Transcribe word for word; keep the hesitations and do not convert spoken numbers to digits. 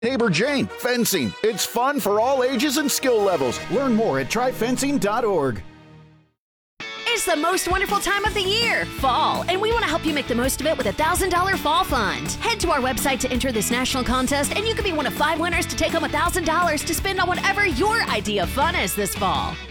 Neighbor Jane, fencing. It's fun for all ages and skill levels. Learn more at try fencing dot org. It's the most wonderful time of the year, fall, and we want to help you make the most of it with a one thousand dollars Fall Fund. Head to our website to enter this national contest, and you could be one of five winners to take home one thousand dollars to spend on whatever your idea of fun is this fall.